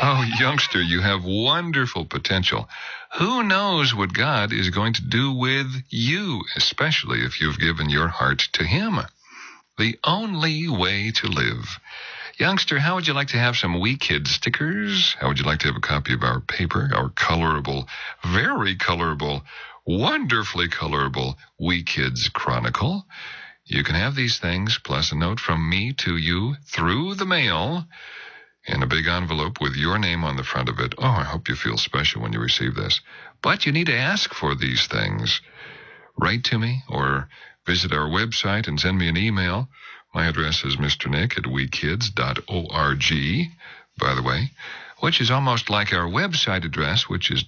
Oh, youngster, you have wonderful potential. Who knows what God is going to do with you, especially if you've given your heart to Him. The only way to live. Youngster, how would you like to have some We Kids stickers? How would you like to have a copy of our paper, our colorable, very colorable, wonderfully colorable We Kids Chronicle? You can have these things, plus a note from me to you through the mail in a big envelope with your name on the front of it. Oh, I hope you feel special when you receive this. But you need to ask for these things. Write to me or visit our website and send me an email. My address is mrnick@wekids.org, by the way, which is almost like our website address, which is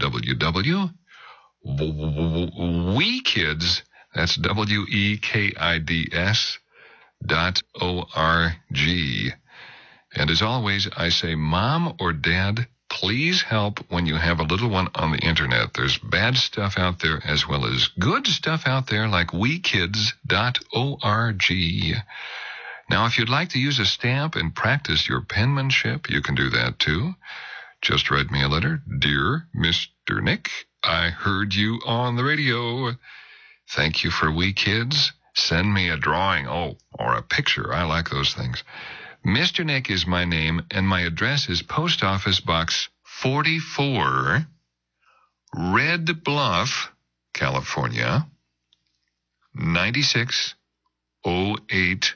www.wekids, that's WEKIDS.org. And as always, I say, Mom or Dad, please help when you have a little one on the internet. There's bad stuff out there as well as good stuff out there like wekids.org. Now, if you'd like to use a stamp and practice your penmanship, you can do that too. Just write me a letter. Dear Mr. Nick, I heard you on the radio. Thank you for We Kids. Send me a drawing, or a picture. I like those things. Mr. Nick is my name, and my address is Post Office Box 44, Red Bluff, California, 96080.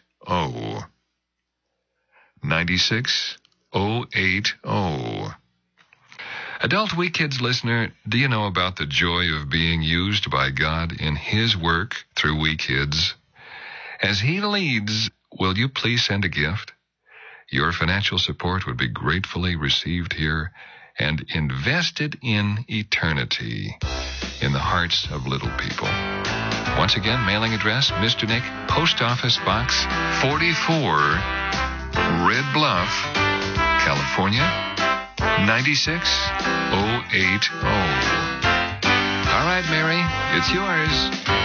96080. Adult We Kids listener, do you know about the joy of being used by God in His work through We Kids? As He leads, will you please send a gift? Your financial support would be gratefully received here and invested in eternity, in the hearts of little people. Once again, mailing address, Mr. Nick, Post Office Box 44, Red Bluff, California, 96080. All right, Mary, it's yours.